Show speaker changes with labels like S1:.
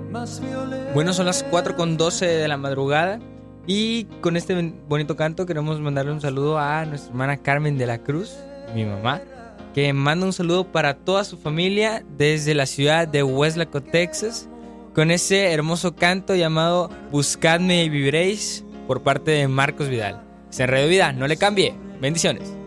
S1: Bueno, son las 4:12 de la madrugada y con este bonito canto queremos mandarle un saludo a nuestra hermana Carmen de la Cruz, mi mamá, que manda un saludo para toda su familia desde la ciudad de Weslaco, Texas, con ese hermoso canto llamado Buscadme y viviréis por parte de Marcos Vidal. Se enredó vida, no le cambie. Bendiciones.